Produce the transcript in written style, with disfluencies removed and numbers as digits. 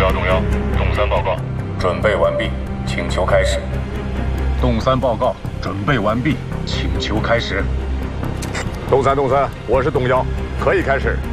幺洞幺，洞三报告， 准备完毕，请求开始。 洞三报告，准备完毕，请求开始。 洞三，我是洞幺，可以开始。